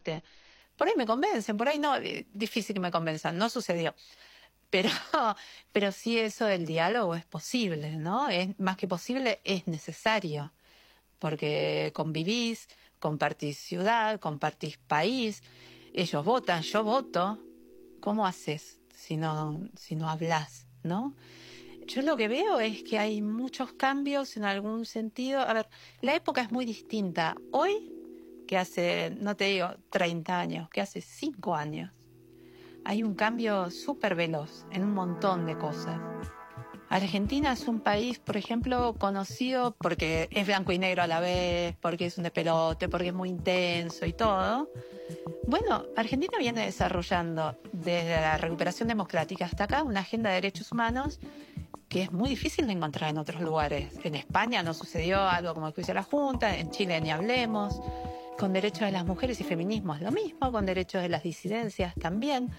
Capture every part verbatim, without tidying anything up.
debate. Por ahí me convencen, por ahí no, difícil que me convenzan, no sucedió. Pero, pero sí eso del diálogo es posible, ¿no? Es más que posible, es necesario. Porque convivís, compartís ciudad, compartís país, ellos votan, yo voto. ¿Cómo haces si no, si no hablas, no? Yo lo que veo es que hay muchos cambios en algún sentido. A ver, la época es muy distinta hoy que hace, no te digo treinta años, que hace cinco años. Hay un cambio súper veloz en un montón de cosas. Argentina es un país, por ejemplo, conocido porque es blanco y negro a la vez, porque es un despelote, porque es muy intenso y todo. Bueno, Argentina viene desarrollando desde la recuperación democrática hasta acá una agenda de derechos humanos que es muy difícil de encontrar en otros lugares. En España no sucedió algo como el juicio de la Junta, en Chile ni hablemos. Con derechos de las mujeres y feminismo es lo mismo, con derechos de las disidencias también.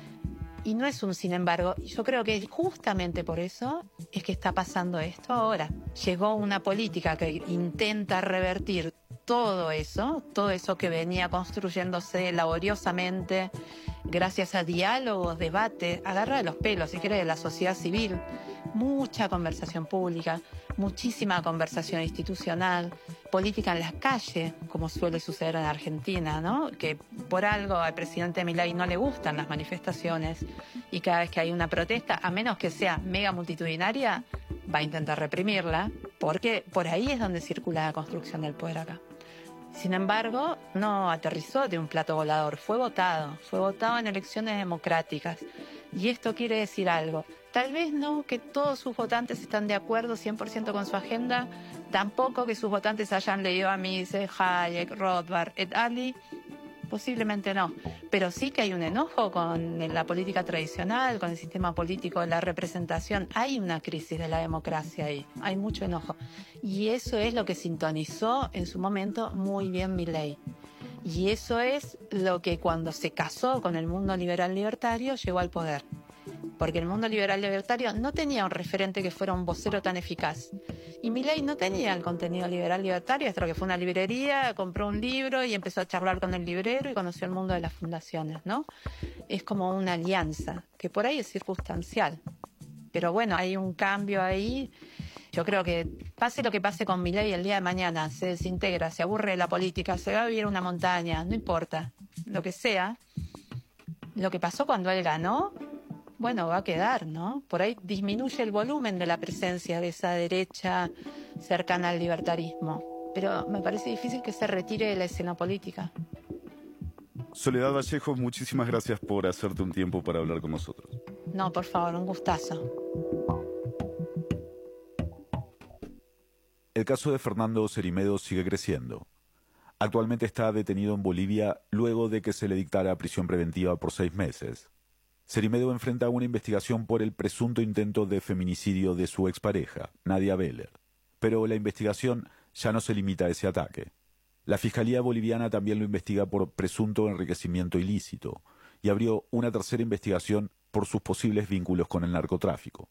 Y no es un sin embargo. Yo creo que justamente por eso es que está pasando esto ahora. Llegó una política que intenta revertir todo eso, todo eso que venía construyéndose laboriosamente gracias a diálogos, debates, agarra de los pelos, si quiere, de la sociedad civil. Mucha conversación pública, muchísima conversación institucional, política en las calles, como suele suceder en Argentina, ¿no? Que por algo al presidente Milei no le gustan las manifestaciones y cada vez que hay una protesta, a menos que sea mega multitudinaria, va a intentar reprimirla, porque por ahí es donde circula la construcción del poder acá. Sin embargo, no aterrizó de un plato volador, fue votado, fue votado en elecciones democráticas. Y esto quiere decir algo. Tal vez no que todos sus votantes están de acuerdo cien por ciento con su agenda, tampoco que sus votantes hayan leído a Mises, Hayek, Rothbard, et al. Posiblemente no, pero sí que hay un enojo con la política tradicional, con el sistema político de la representación. Hay una crisis de la democracia ahí, hay mucho enojo. Y eso es lo que sintonizó en su momento muy bien Milei. Y eso es lo que cuando se casó con el mundo liberal libertario llegó al poder. Porque el mundo liberal libertario no tenía un referente que fuera un vocero tan eficaz. Y Milei no tenía el contenido liberal libertario, hasta que fue a una librería, compró un libro y empezó a charlar con el librero y conoció el mundo de las fundaciones, ¿no? Es como una alianza, que por ahí es circunstancial. Pero bueno, hay un cambio ahí. Yo creo que pase lo que pase con Milei el día de mañana, se desintegra, se aburre de la política, se va a vivir a una montaña, no importa, lo que sea. Lo que pasó cuando él ganó, bueno, va a quedar, ¿no? Por ahí disminuye el volumen de la presencia de esa derecha cercana al libertarismo. Pero me parece difícil que se retire de la escena política. Soledad Vallejo, muchísimas gracias por hacerte un tiempo para hablar con nosotros. No, por favor, un gustazo. El caso de Fernando Cerimedo sigue creciendo. Actualmente está detenido en Bolivia luego de que se le dictara prisión preventiva por seis meses. Cerimedo enfrenta una investigación por el presunto intento de feminicidio de su expareja, Nadia Beller. Pero la investigación ya no se limita a ese ataque. La Fiscalía Boliviana también lo investiga por presunto enriquecimiento ilícito y abrió una tercera investigación por sus posibles vínculos con el narcotráfico.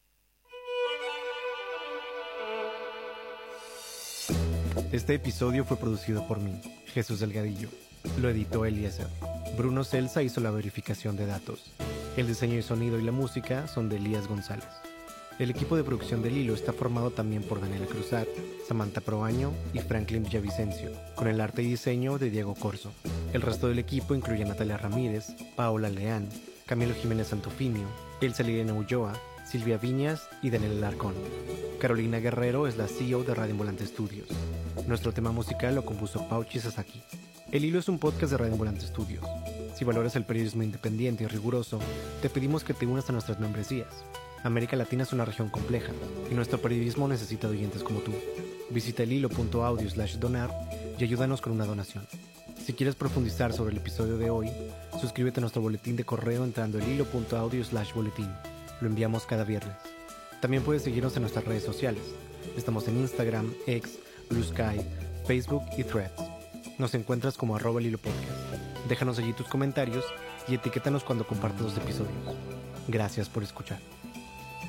Este episodio fue producido por mí, Jesús Delgadillo. Lo editó Eliezer. Bruno Celsa hizo la verificación de datos. El diseño de sonido y la música son de Elías González. El equipo de producción del Hilo está formado también por Daniela Cruzat, Samantha Proaño y Franklin Villavicencio, con el arte y diseño de Diego Corso. El resto del equipo incluye a Natalia Ramírez, Paola Leán, Camilo Jiménez Santofinio, Elsa Liliana Ulloa, Silvia Viñas y Daniel Alarcón. Carolina Guerrero es la C E O de Radio Ambulante Studios. Nuestro tema musical lo compuso Pauchi Sasaki. El Hilo es un podcast de Radio Ambulante Studios. Si valoras el periodismo independiente y riguroso, te pedimos que te unas a nuestras membresías. América Latina es una región compleja y nuestro periodismo necesita de oyentes como tú. Visita el hilo punto audio slash donar y ayúdanos con una donación. Si quieres profundizar sobre el episodio de hoy, suscríbete a nuestro boletín de correo entrando al hilo punto audio slash boletín. Lo enviamos cada viernes. También puedes seguirnos en nuestras redes sociales. Estamos en Instagram, X, Blue Sky, Facebook y Threads. Nos encuentras como arroba el hilo podcast. Déjanos allí tus comentarios y etiquétanos cuando compartas los episodios. Gracias por escuchar.